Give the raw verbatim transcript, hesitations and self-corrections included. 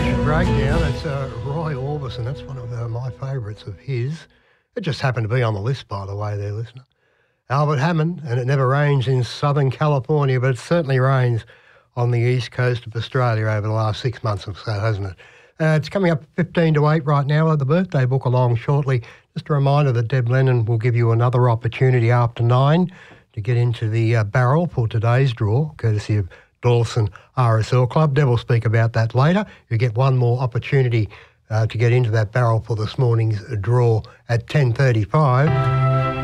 Station Breakdown. It's uh, Roy Orbison. That's one of uh, my favourites of his. It just happened to be on the list, by the way, there, listener. Albert Hammond, and it never rains in Southern California, but it certainly rains on the east coast of Australia over the last six months or so, hasn't it? Uh, it's coming up fifteen to eight right now at the birthday book along shortly. Just a reminder that Deb Lennon will give you another opportunity after nine to get into the uh, barrel for today's draw, courtesy of Dawson R S L Club. Deb will speak about that later. You get one more opportunity uh, to get into that barrel for this morning's draw at ten thirty-five.